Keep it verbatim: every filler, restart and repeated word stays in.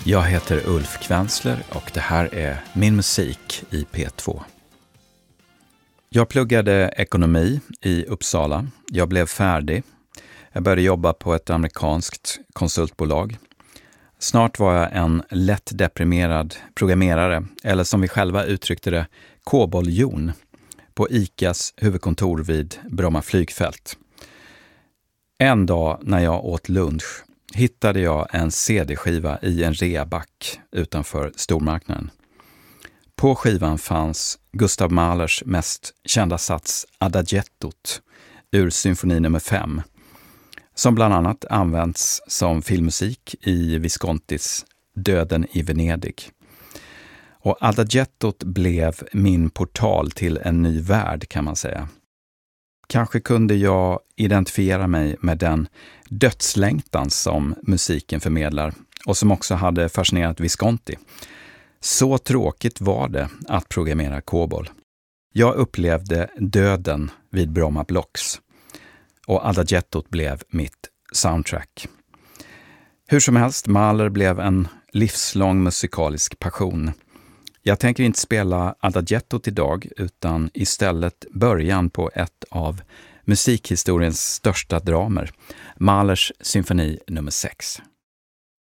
Jag heter Ulf Kvensler och det här är min musik i P två. Jag pluggade ekonomi i Uppsala. Jag blev färdig. Jag började jobba på ett amerikanskt konsultbolag. Snart var jag en lätt deprimerad programmerare, eller som vi själva uttryckte det, koboljon, på ICAs huvudkontor vid Bromma flygfält. En dag när jag åt lunch hittade jag en C D-skiva i en reaback utanför stormarknaden. På skivan fanns Gustav Mahlers mest kända sats Adagiettot ur symfoni nummer fem, som bland annat används som filmmusik i Viscontis Döden i Venedig. Och Adagiettot blev min portal till en ny värld, kan man säga. Kanske kunde jag identifiera mig med den dödslängtan som musiken förmedlar och som också hade fascinerat Visconti. Så tråkigt var det att programmera COBOL. Jag upplevde döden vid Bromma Blocks och Adagiettot blev mitt soundtrack. Hur som helst, Mahler blev en livslång musikalisk passion. Jag tänker inte spela Adagiettot idag utan istället början på ett av musikhistoriens största dramer, Mahlers symfoni nummer sex.